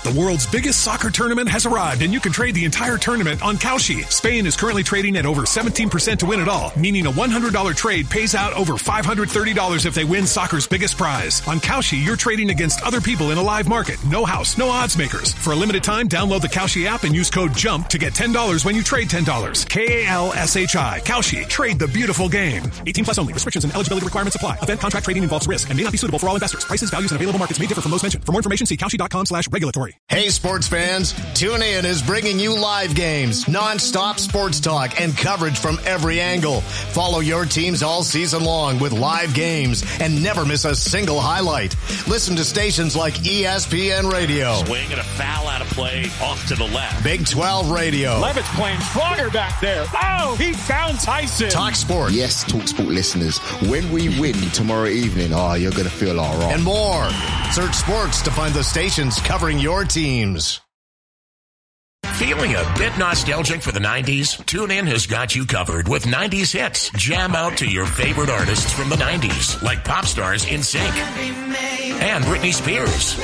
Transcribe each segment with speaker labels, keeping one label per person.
Speaker 1: The world's biggest soccer tournament has arrived, and you can trade the entire tournament on Kalshi. Spain is currently trading at over 17% to win it all, meaning a $100 trade pays out over $530 if they win soccer's biggest prize. On Kalshi, you're trading against other people in a live market. No house, no odds makers. For a limited time, download the Kalshi app and use code JUMP to get $10 when you trade $10. Kalshi. Kalshi. Trade the beautiful game. 18 plus only. Restrictions and eligibility requirements apply. Event contract trading involves risk and may not be suitable for all investors. Prices, values, and available markets may differ from those mentioned. For more information, see Kalshi.com/regulatory.
Speaker 2: Hey, sports fans. TuneIn is bringing you live games, non-stop sports talk, and coverage from every angle. Follow your teams all season long with live games and never miss a single highlight. Listen to stations like ESPN Radio.
Speaker 3: Swing and a foul out of play off to the left.
Speaker 2: Big 12 Radio.
Speaker 4: Levitt's playing stronger back there. Oh, he found Tyson.
Speaker 2: Talk Sport.
Speaker 5: Yes, Talk Sport listeners. When we win tomorrow evening, you're going to feel all right.
Speaker 2: And more. Search sports to find the stations covering your teams.
Speaker 6: Feeling a bit nostalgic for the 90s? TuneIn has got you covered with 90s hits. Jam out to your favorite artists from the 90s, like pop stars NSYNC and Britney Spears,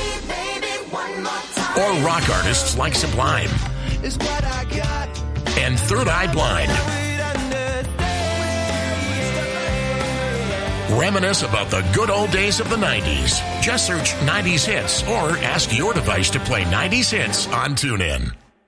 Speaker 6: or rock artists like Sublime and Third Eye Blind. Reminisce about the good old days of the 90s. Just search 90s hits or ask your device to play 90s hits on TuneIn.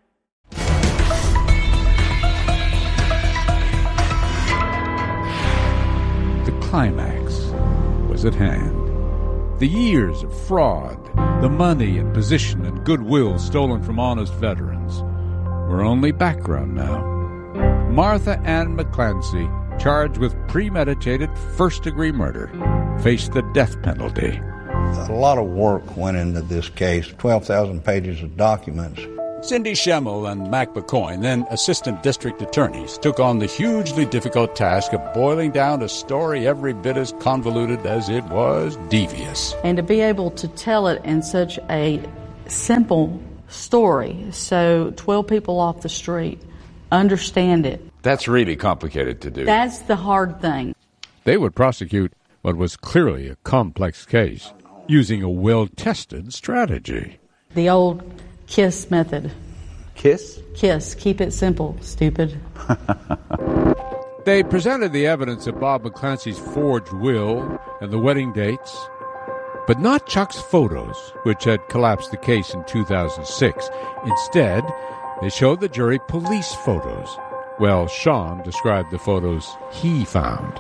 Speaker 7: The climax was at hand. The years of fraud, the money and position and goodwill stolen from honest veterans were only background now. Martha Ann McClancy, charged with premeditated first-degree murder, faced the death penalty.
Speaker 8: A lot of work went into this case, 12,000 pages of documents.
Speaker 7: Cindy Schemmel and Mac McCoy, then assistant district attorneys, took on the hugely difficult task of boiling down a story every bit as convoluted as it was devious.
Speaker 9: And to be able to tell it in such a simple story, so 12 people off the street understand it.
Speaker 7: That's really complicated to do.
Speaker 9: That's the hard thing.
Speaker 7: They would prosecute what was clearly a complex case, using a well-tested strategy.
Speaker 9: The old KISS method.
Speaker 7: KISS?
Speaker 9: KISS. Keep it simple, stupid.
Speaker 7: They presented the evidence of Bob McClancy's forged will and the wedding dates, but not Chuck's photos, which had collapsed the case in 2006. Instead, they showed the jury police photos. Well, Sean described the photos he found,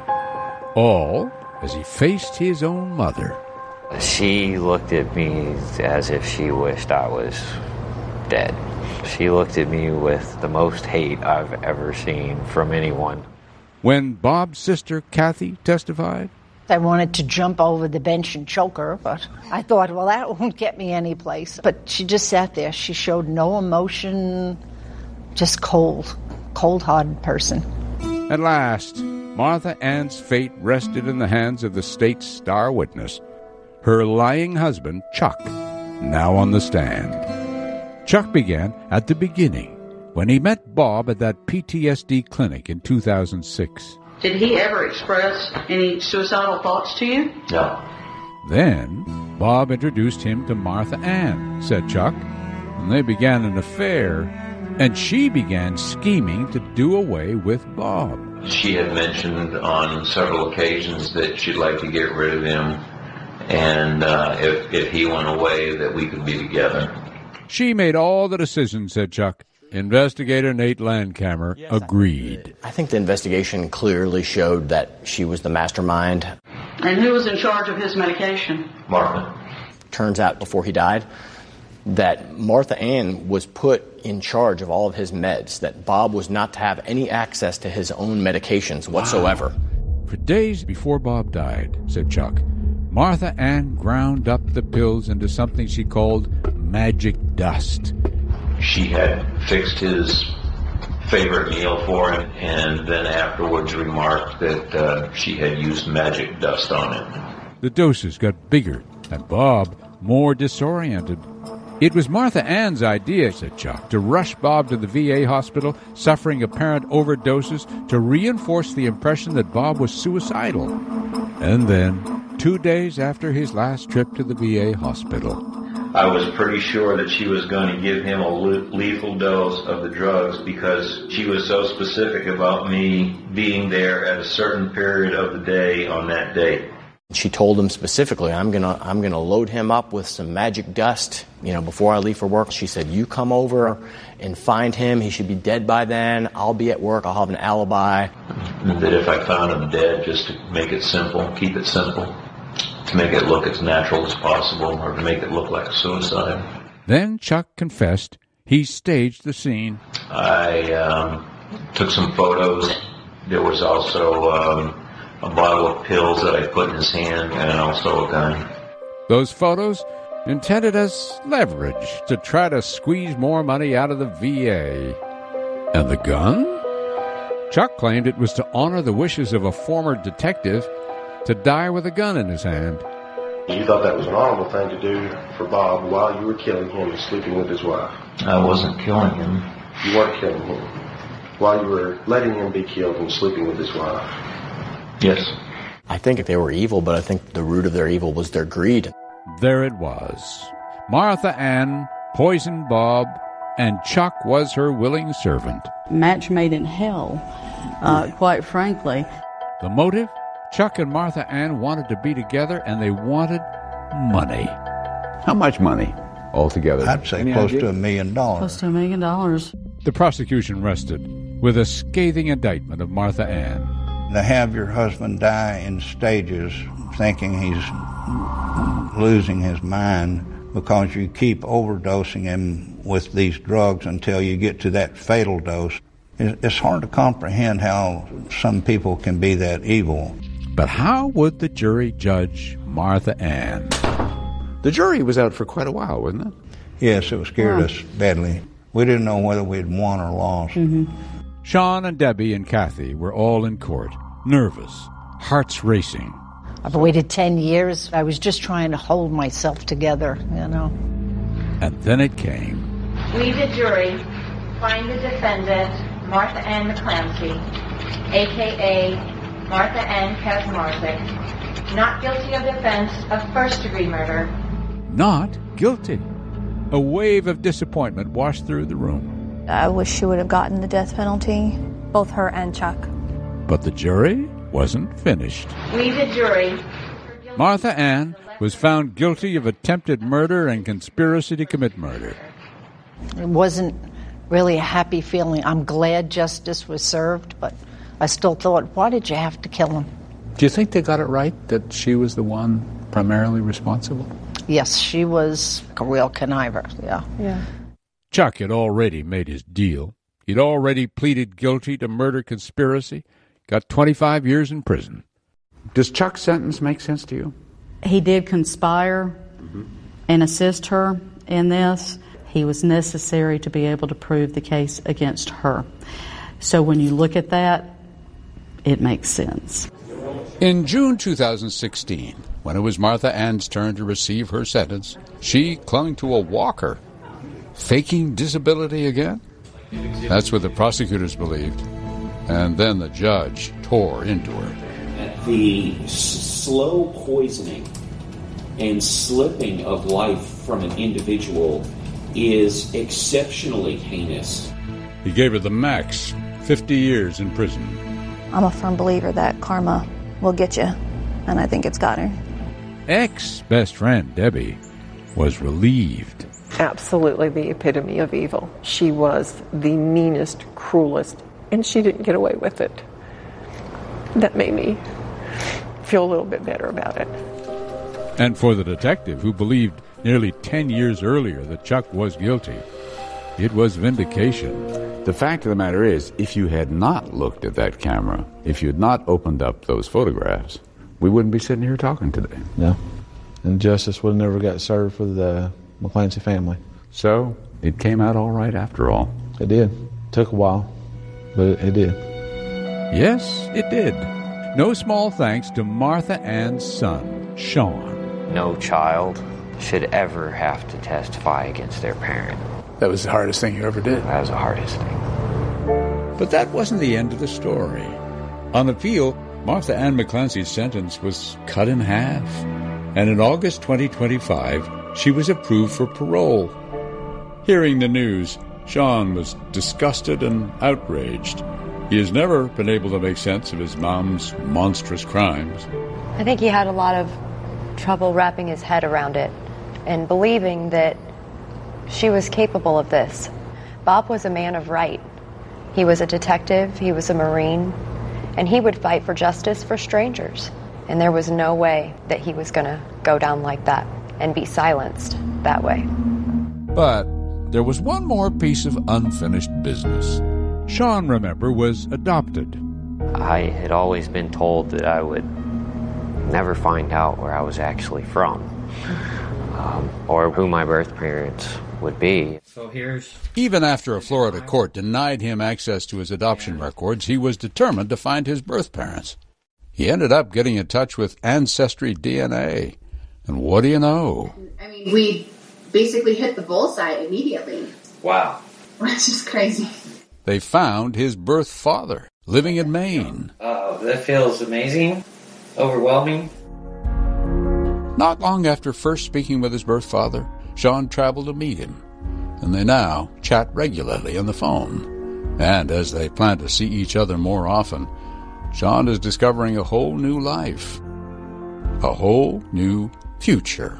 Speaker 7: all as he faced his own mother.
Speaker 10: She looked at me as if she wished I was dead. She looked at me with the most hate I've ever seen from anyone.
Speaker 7: When Bob's sister, Kathy, testified,
Speaker 11: I wanted to jump over the bench and choke her, but I thought, well, that won't get me any place. But she just sat there. She showed no emotion, just cold-hearted person.
Speaker 7: At last, Martha Ann's fate rested in the hands of the state's star witness, her lying husband, Chuck, now on the stand. Chuck began at the beginning, when he met Bob at that PTSD clinic in 2006.
Speaker 12: Did he ever express any suicidal thoughts to you?
Speaker 10: No.
Speaker 7: Then, Bob introduced him to Martha Ann, said Chuck, and they began an affair, and she began scheming to do away with Bob.
Speaker 13: She had mentioned on several occasions that she'd like to get rid of him, and if he went away, that we could be together.
Speaker 7: She made all the decisions, said Chuck. Investigator Nate Landcamer agreed.
Speaker 14: I think the investigation clearly showed that she was the mastermind.
Speaker 12: And who was in charge of his medication?
Speaker 13: Martha.
Speaker 14: Turns out before he died that Martha Ann was put in charge of all of his meds, that Bob was not to have any access to his own medications whatsoever.
Speaker 7: Wow. For days before Bob died, said Chuck, Martha Ann ground up the pills into something she called magic dust.
Speaker 13: She had fixed his favorite meal for him, and then afterwards remarked that she had used magic dust on it.
Speaker 7: The doses got bigger, and Bob more disoriented. It was Martha Ann's idea, said Chuck, to rush Bob to the VA hospital, suffering apparent overdoses, to reinforce the impression that Bob was suicidal. And then, 2 days after his last trip to the VA hospital,
Speaker 13: I was pretty sure that she was going to give him a lethal dose of the drugs because she was so specific about me being there at a certain period of the day on that date.
Speaker 14: She told him specifically, I'm gonna load him up with some magic dust, before I leave for work. She said, you come over and find him. He should be dead by then. I'll be at work. I'll have an alibi.
Speaker 13: That if I found him dead, just to make it simple, keep it simple, to make it look as natural as possible, or to make it look like suicide.
Speaker 7: Then Chuck confessed he staged the scene.
Speaker 13: I took some photos. There was also a bottle of pills that I put in his hand, and also a gun.
Speaker 7: Those photos intended as leverage to try to squeeze more money out of the VA. And the gun? Chuck claimed it was to honor the wishes of a former detective to die with a gun in his hand.
Speaker 15: You thought that was an honorable thing to do for Bob while you were killing him and sleeping with his wife?
Speaker 13: I wasn't killing him.
Speaker 15: You weren't killing him. While you were letting him be killed and sleeping with his wife?
Speaker 13: Yes.
Speaker 14: I think they were evil, but I think the root of their evil was their greed.
Speaker 7: There it was. Martha Ann poisoned Bob, and Chuck was her willing servant.
Speaker 9: Match made in hell, quite frankly.
Speaker 7: The motive? Chuck and Martha Ann wanted to be together, and they wanted money.
Speaker 16: How much money altogether?
Speaker 8: I'd say close to $1 million.
Speaker 9: Close to $1 million.
Speaker 7: The prosecution rested with a scathing indictment of Martha Ann.
Speaker 8: To have your husband die in stages thinking he's losing his mind because you keep overdosing him with these drugs until you get to that fatal dose. It's hard to comprehend how some people can be that evil.
Speaker 7: But how would the jury judge Martha Ann?
Speaker 16: The jury was out for quite a while, wasn't it?
Speaker 8: Yes, it scared us badly. We didn't know whether we'd won or lost.
Speaker 9: Mm-hmm.
Speaker 7: Sean and Debbie and Kathy were all in court, nervous, hearts racing.
Speaker 11: I've waited 10 years. I was just trying to hold myself together,
Speaker 7: And then it came.
Speaker 17: We, the jury, find the defendant, Martha Ann McClancy, a.k.a. Martha Ann Kaczmarczyk, not guilty of the offense of first-degree murder.
Speaker 7: Not guilty. A wave of disappointment washed through the room.
Speaker 18: I wish she would have gotten the death penalty, both her and Chuck.
Speaker 7: But the jury wasn't finished.
Speaker 17: We, the jury.
Speaker 7: Martha Ann was found guilty of attempted murder and conspiracy to commit murder.
Speaker 11: It wasn't really a happy feeling. I'm glad justice was served, but I still thought, why did you have to kill him?
Speaker 16: Do you think they got it right, that she was the one primarily responsible?
Speaker 11: Yes, she was a real conniver, yeah.
Speaker 7: Chuck had already made his deal. He'd already pleaded guilty to murder conspiracy, got 25 years in prison.
Speaker 16: Does Chuck's sentence make sense to you?
Speaker 9: He did conspire and assist her in this. He was necessary to be able to prove the case against her. So when you look at that, it makes sense.
Speaker 7: In June 2016, when it was Martha Ann's turn to receive her sentence, she clung to a walker. Faking disability again? That's what the prosecutors believed. And then the judge tore into her.
Speaker 19: The slow poisoning and slipping of life from an individual is exceptionally heinous.
Speaker 7: He gave her the max, 50 years in prison.
Speaker 18: I'm a firm believer that karma will get you, and I think it's got her.
Speaker 7: Ex-best friend Debbie was relieved.
Speaker 20: Absolutely the epitome of evil. She was the meanest, cruelest, and she didn't get away with it. That made me feel a little bit better about it.
Speaker 7: And for the detective who believed nearly 10 years earlier that Chuck was guilty, it was vindication.
Speaker 16: The fact of the matter is, if you had not looked at that camera, if you had not opened up those photographs, we wouldn't be sitting here talking today.
Speaker 21: No. And justice would have never got served for the McClancy family.
Speaker 16: So, it came out all right after all.
Speaker 21: It did. Took a while, but it did.
Speaker 7: Yes, it did. No small thanks to Martha Ann's son, Sean.
Speaker 10: No child should ever have to testify against their parent.
Speaker 16: That was the hardest thing you ever did.
Speaker 10: That was the hardest thing.
Speaker 7: But that wasn't the end of the story. On appeal, Martha Ann McClancy's sentence was cut in half. And in August 2025, she was approved for parole. Hearing the news, Sean was disgusted and outraged. He has never been able to make sense of his mom's monstrous crimes.
Speaker 1: I think he had a lot of trouble wrapping his head around it and believing that she was capable of this. Bob was a man of right. He was a detective, he was a Marine, and he would fight for justice for strangers. And there was no way that he was going to go down like that and be silenced that way.
Speaker 7: But there was one more piece of unfinished business. Sean, remember, was adopted.
Speaker 10: I had always been told that I would never find out where I was actually from, or who my birth parents would be. So
Speaker 7: Even after a Florida court denied him access to his adoption records, he was determined to find his birth parents. He ended up getting in touch with Ancestry DNA. And what do you know?
Speaker 22: I mean, we basically hit the bullseye immediately.
Speaker 10: Wow.
Speaker 22: Which is crazy.
Speaker 7: They found his birth father, living in Maine.
Speaker 10: That feels amazing, overwhelming.
Speaker 7: Not long after first speaking with his birth father, Sean traveled to meet him, and they now chat regularly on the phone. And as they plan to see each other more often, Sean is discovering a whole new life, a whole new future.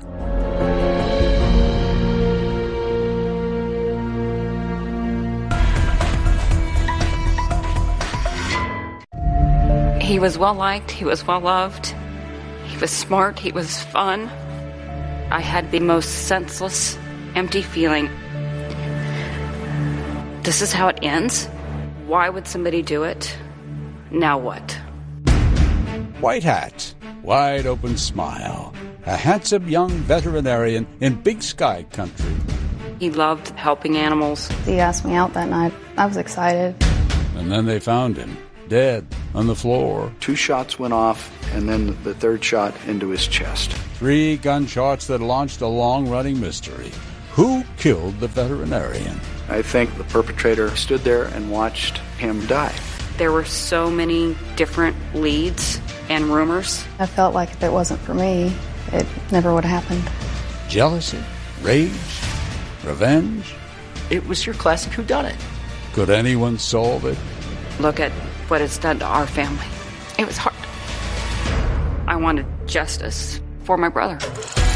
Speaker 23: He was well-liked, he was well-loved, he was smart, he was fun. I had the most senseless, empty feeling. This is how it ends? Why would somebody do it? Now what?
Speaker 7: White hat, wide open smile, a handsome young veterinarian in Big Sky country.
Speaker 23: He loved helping animals.
Speaker 18: He asked me out that night. I was excited.
Speaker 7: And then they found him, dead on the floor.
Speaker 24: 2 shots went off, and then the 3rd shot into his chest.
Speaker 7: 3 gunshots that launched a long-running mystery. Who killed the veterinarian?
Speaker 24: I think the perpetrator stood there and watched him die.
Speaker 23: There were so many different leads and rumors.
Speaker 18: I felt like if it wasn't for me, it never would have happened.
Speaker 7: Jealousy, rage, revenge.
Speaker 25: It was your classic whodunit.
Speaker 7: Could anyone solve it?
Speaker 23: Look at what it's done to our family. It was hard. I wanted justice for my brother.